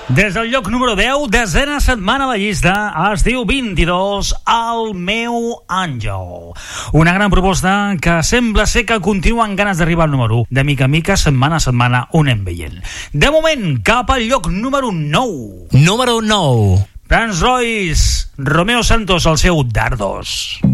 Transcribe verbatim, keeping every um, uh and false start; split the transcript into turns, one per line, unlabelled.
Des del lloc número deu, desena setmana a la llista, es diu vint-i-dos, El meu àngel. Una gran proposta que sembla ser que continua amb ganes d'arribar al número u. De mica en mica, setmana a setmana, ho anem veient. De moment, cap al lloc número nou.
Número nou.
Franz Royce, Romeo Santos, el seu Dardos.